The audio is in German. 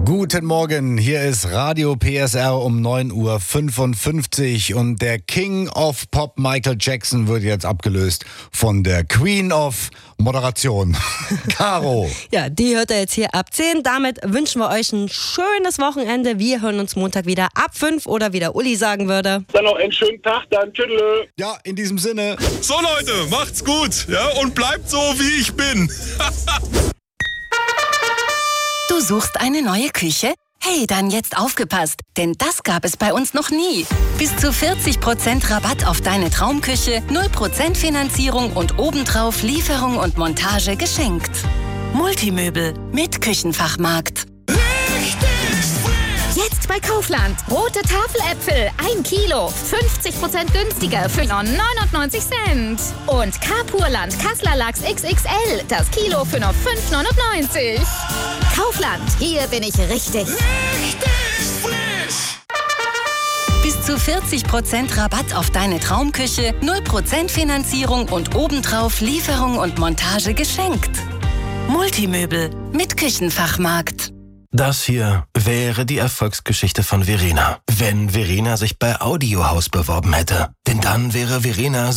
Guten Morgen, hier ist Radio PSR um 9.55 Uhr und der King of Pop Michael Jackson wird jetzt abgelöst von der Queen of Moderation, Caro. Ja, die hört ihr jetzt hier ab 10. Damit wünschen wir euch ein schönes Wochenende. Wir hören uns Montag wieder ab 5 oder wie der Uli sagen würde. Dann noch einen schönen Tag, dann tschüss. Ja, in diesem Sinne. So Leute, macht's gut, ja, und bleibt so, wie ich bin. Du suchst eine neue Küche? Hey, dann jetzt aufgepasst, denn das gab es bei uns noch nie. Bis zu 40% Rabatt auf deine Traumküche, 0% Finanzierung und obendrauf Lieferung und Montage geschenkt. Multimöbel mit Küchenfachmarkt. Jetzt bei Kaufland. Rote Tafeläpfel, 1 Kilo, 50% günstiger für nur 99 Cent. Und Kapurland Kassler Lachs XXL, das Kilo für nur 5,99. Kaufland, hier bin ich richtig. Bis zu 40% Rabatt auf deine Traumküche, 0% Finanzierung und obendrauf Lieferung und Montage geschenkt. Multimöbel mit Küchenfachmarkt. Das hier wäre die Erfolgsgeschichte von Verena, wenn Verena sich bei Audiohaus beworben hätte. Denn dann wäre Verena